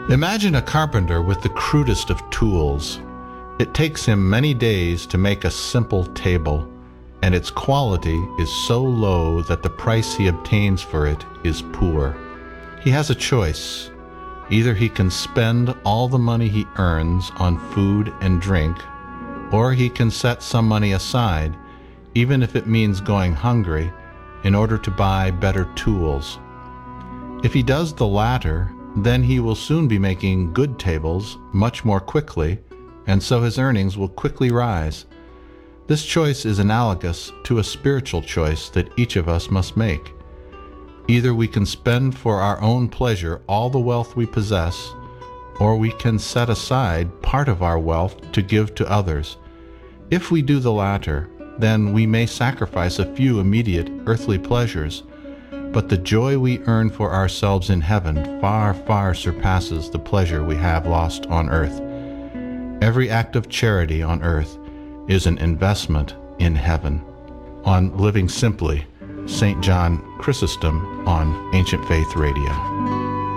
Imagine a carpenter with the crudest of tools. It takes him many days to make a simple table, and its quality is so low that the price he obtains for it is poor. He has a choice. Either he can spend all the money he earns on food and drink, or he can set some money aside, even if it means going hungry, in order to buy better tools. If he does the latter, then he will soon be making good tables much more quickly, and so his earnings will quickly rise. This choice is analogous to a spiritual choice that each of us must make. Either we can spend for our own pleasure all the wealth we possess, or we can set aside part of our wealth to give to others. If we do the latter, then we may sacrifice a few immediate earthly pleasures, but the joy we earn for ourselves in heaven far, far surpasses the pleasure we have lost on earth. Every act of charity on earth is an investment in heaven. On Living Simply, St. John Chrysostom on Ancient Faith Radio.